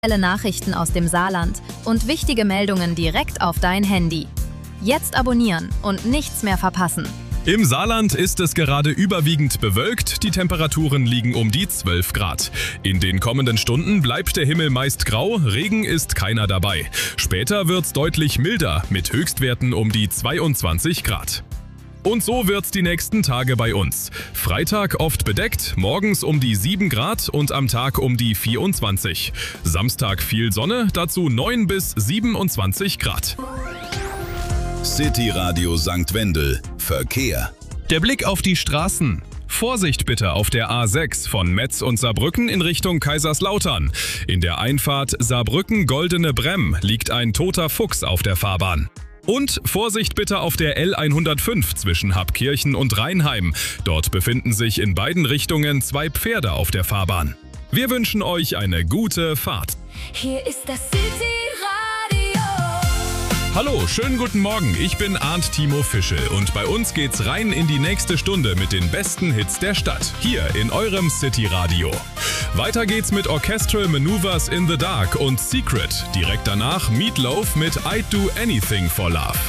Aktuelle Nachrichten aus dem Saarland und wichtige Meldungen direkt auf dein Handy. Jetzt abonnieren und nichts mehr verpassen. Im Saarland ist es gerade überwiegend bewölkt, die Temperaturen liegen um die 12 Grad. In den kommenden Stunden bleibt der Himmel meist grau, Regen ist keiner dabei. Später wird's deutlich milder, mit Höchstwerten um die 22 Grad. Und so wird's die nächsten Tage bei uns. Freitag oft bedeckt, morgens um die 7 Grad und am Tag um die 24. Samstag viel Sonne, dazu 9 bis 27 Grad. City Radio St. Wendel. Verkehr. Der Blick auf die Straßen. Vorsicht bitte auf der A6 von Metz und Saarbrücken in Richtung Kaiserslautern. In der Einfahrt Saarbrücken-Goldene Bremm liegt ein toter Fuchs auf der Fahrbahn. Und Vorsicht bitte auf der L105 zwischen Habkirchen und Rheinheim. Dort befinden sich in beiden Richtungen 2 Pferde auf der Fahrbahn. Wir wünschen euch eine gute Fahrt. Hier ist das City Radio. Hallo, schönen guten Morgen. Ich bin Arndt Timo Fischel und bei uns geht's rein in die nächste Stunde mit den besten Hits der Stadt. Hier in eurem City Radio. Weiter geht's mit Orchestral Maneuvers in the Dark und Secret. Direkt danach Meatloaf mit I'd Do Anything for Love.